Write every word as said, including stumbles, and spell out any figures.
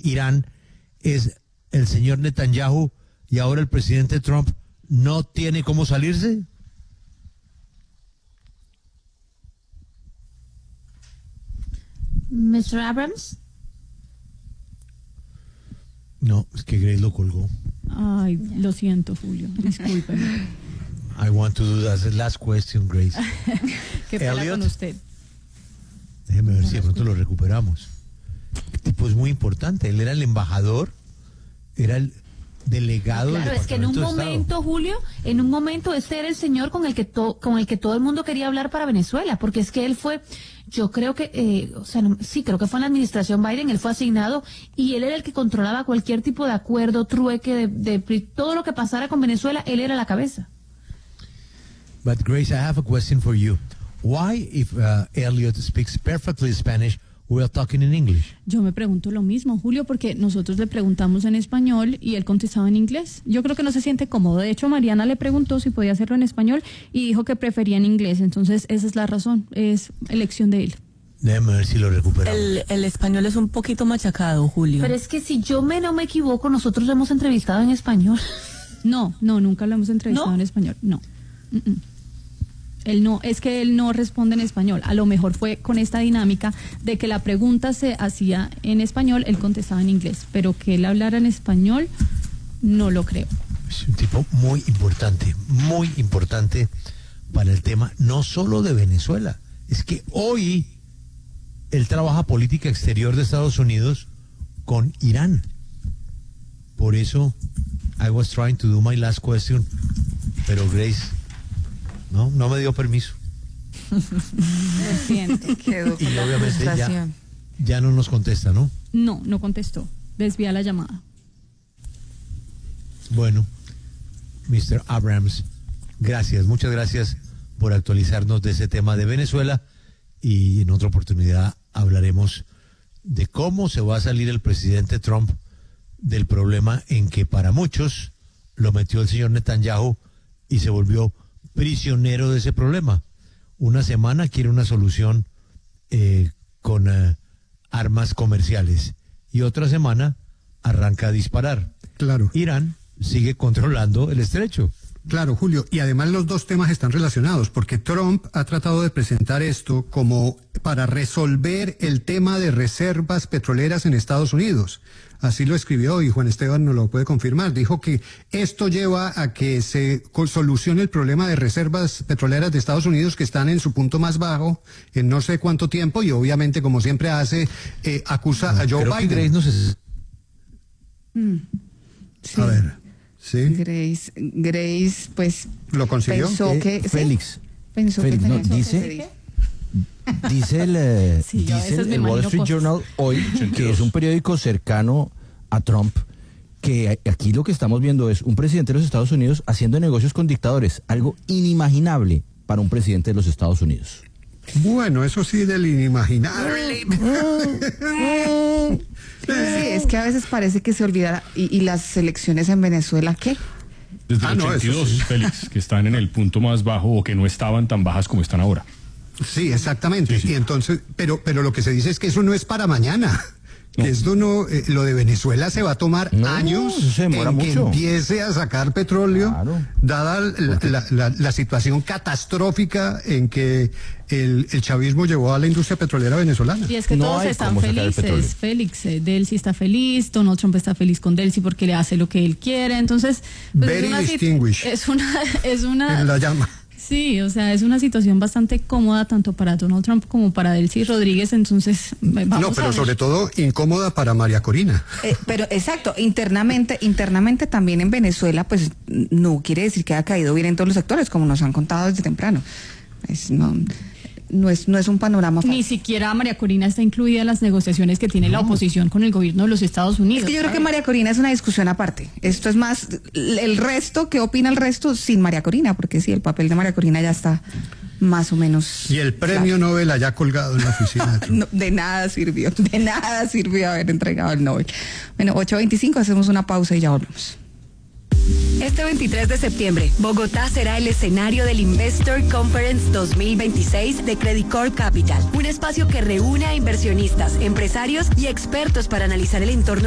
Irán es el señor Netanyahu y ahora el presidente Trump no tiene cómo salirse? mister Abrams. No, es que Grace lo colgó. Ay, lo siento, Julio, discúlpeme. I want to do that. The last question, Grace. Qué pena Elliot, con usted. Déjeme ver No si de lo pronto lo recuperamos. El tipo es muy importante. Él era el embajador, era el delegado. Claro, del es que en un Departamento de momento, Estado. Julio, en un momento este era el señor con el que to, con el que todo el mundo quería hablar para Venezuela, porque es que él fue, yo creo que, eh, o sea, no, sí, creo que fue en la administración Biden, él fue asignado y él era el que controlaba cualquier tipo de acuerdo, trueque, de, de, de todo lo que pasara con Venezuela, él era la cabeza. But Grace, I have a question for you. Why, if uh, Elliot speaks perfectly Spanish, we are talking in English? Yo me pregunto lo mismo, Julio, porque nosotros le preguntamos en español y él contestaba en inglés. Yo creo que no se siente cómodo. De hecho, Mariana le preguntó si podía hacerlo en español y dijo que prefería en inglés. Entonces, esa es la razón. Es elección de él. Déjame ver si lo recuperamos. El, el español es un poquito machacado, Julio. Pero es que si yo me no me equivoco, nosotros lo hemos entrevistado en español. No, no, nunca lo hemos entrevistado ¿No? en español. No. Mm-mm. Él no, es que él no responde en español. A lo mejor fue con esta dinámica de que la pregunta se hacía en español, él contestaba en inglés, pero que él hablara en español, no lo creo. Es un tipo muy importante, muy importante para el tema, no solo de Venezuela. Es que hoy él trabaja política exterior de Estados Unidos con Irán. Por eso, I was trying to do my last question, pero Grace, no, no me dio permiso. Lo siento. Quedó Y con la obviamente ya, frustración. ya no nos contesta, ¿no? No, no contestó. Desvía la llamada. Bueno, mister Abrams, gracias, muchas gracias por actualizarnos de ese tema de Venezuela y en otra oportunidad hablaremos de cómo se va a salir el presidente Trump del problema en que para muchos lo metió el señor Netanyahu y se volvió prisionero de ese problema. Una semana quiere una solución eh, con eh, armas comerciales y otra semana arranca a disparar. Claro. Irán sigue controlando el estrecho. Claro, Julio, y además los dos temas están relacionados, porque Trump ha tratado de presentar esto como para resolver el tema de reservas petroleras en Estados Unidos. Así lo escribió y Juan Esteban nos lo puede confirmar. Dijo que esto lleva a que se solucione el problema de reservas petroleras de Estados Unidos que están en su punto más bajo en no sé cuánto tiempo y obviamente, como siempre hace, eh, acusa a Joe Creo que Biden. Grace no se... Mm, sí. A ver, ¿sí? Grace, Grace, pues ¿Lo consiguió? pensó Eh, que... ¿sí? Félix, Pensó Félix, que no, tenía que dice- suceder. dice el, eh, Sí, yo a dice veces el, me el Wall imagino Street cosas. Journal hoy, que es un periódico cercano a Trump, que aquí lo que estamos viendo es un presidente de los Estados Unidos haciendo negocios con dictadores, algo inimaginable para un presidente de los Estados Unidos. Bueno, eso sí del inimaginable. Sí, es que a veces parece que se olvida. ¿Y, y las elecciones en Venezuela qué? Desde Ah, el no, eso ochenta y dos, sí. Félix, que están en el punto más bajo o que no estaban tan bajas como están ahora. Sí, exactamente. Sí, sí. Y entonces, pero, pero lo que se dice es que eso no es para mañana. No. Que esto no, eh, lo de Venezuela se va a tomar No, años eso se demora en que mucho. empiece a sacar petróleo, Claro. dada la, la- la- la situación catastrófica en que el, el chavismo llevó a la industria petrolera venezolana. Y es que No todos hay están cómo sacar el petróleo. felices, Félix, eh, Delcy está feliz, Donald Trump está feliz con Delcy porque le hace lo que él quiere, entonces pues, Very es una sit- distinguished. es una es una En la llama. sí, o sea, es una situación bastante cómoda tanto para Donald Trump como para Delcy Rodríguez, entonces eh, vamos No, a pero ver. sobre todo incómoda para María Corina. Eh, pero exacto, internamente, internamente también en Venezuela, pues no quiere decir que haya caído bien en todos los sectores, como nos han contado desde temprano. Es, no, no es, no es un panorama fácil. Ni siquiera María Corina está incluida en las negociaciones que tiene la oposición con el gobierno de los Estados Unidos. Es que yo creo que ¿sabes? María Corina es una discusión aparte. Esto es más el resto, ¿qué opina el resto sin María Corina? Porque sí, el papel de María Corina ya está más o menos... Y el premio claro. Nobel allá colgado en la oficina de Trump. No, de nada sirvió, de nada sirvió haber entregado el Nobel. Bueno, ocho veinticinco, hacemos una pausa y ya volvemos. Este veintitrés de septiembre, Bogotá será el escenario del Investor Conference dos mil veintiséis de Credit Corp Capital, un espacio que reúne a inversionistas, empresarios y expertos para analizar el entorno